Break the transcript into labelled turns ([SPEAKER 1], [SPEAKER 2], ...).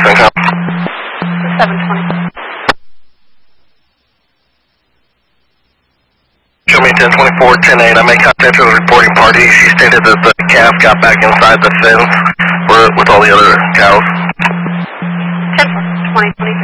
[SPEAKER 1] income?
[SPEAKER 2] 720.
[SPEAKER 1] Show me 1024, 10-8. I made contact with the reporting party. She stated that the calf got back inside the fence with all the other cows.
[SPEAKER 2] 10-20.